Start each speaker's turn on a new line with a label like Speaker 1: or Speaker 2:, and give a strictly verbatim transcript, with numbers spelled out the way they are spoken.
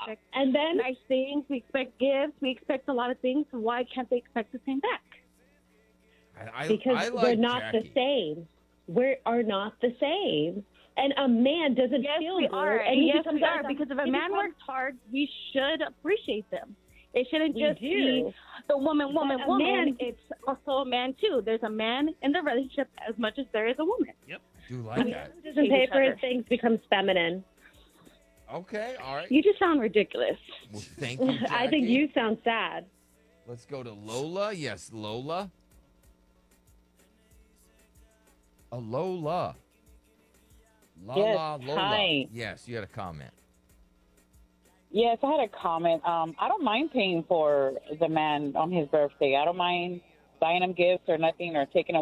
Speaker 1: expect
Speaker 2: And then
Speaker 1: nice things. We expect gifts. We expect a lot of things. Why can't they expect the same back?
Speaker 3: I, I,
Speaker 2: because
Speaker 3: I
Speaker 2: we're
Speaker 3: like
Speaker 2: not
Speaker 3: Jackie.
Speaker 2: the same. We are not the same. And a man doesn't
Speaker 1: Yes,
Speaker 2: feel
Speaker 1: we
Speaker 2: good.
Speaker 1: are.
Speaker 2: And he
Speaker 1: Yes,
Speaker 2: becomes
Speaker 1: we are.
Speaker 2: awesome.
Speaker 1: Because if a
Speaker 2: He
Speaker 1: man
Speaker 2: becomes-
Speaker 1: works hard, we should appreciate them. It shouldn't
Speaker 2: We
Speaker 1: just
Speaker 2: do.
Speaker 1: be the woman, woman,
Speaker 2: But a
Speaker 1: woman.
Speaker 2: man-
Speaker 1: It's also a man too. There's a man in the relationship as much as there is a woman.
Speaker 3: Yep, do like that.
Speaker 2: Who doesn't pay for his things becomes feminine.
Speaker 3: Okay, all right.
Speaker 1: You just sound ridiculous.
Speaker 3: Well, thank you, Jackie.
Speaker 2: I think you sound sad.
Speaker 3: Let's go to Lola. Yes, Lola. A Lola. La
Speaker 4: Yes,
Speaker 3: la Lola.
Speaker 4: hi.
Speaker 3: Yes, you had a comment.
Speaker 4: Yes, I had a comment. Um, I don't mind paying for the man on his birthday. I don't mind buying him gifts or nothing or taking him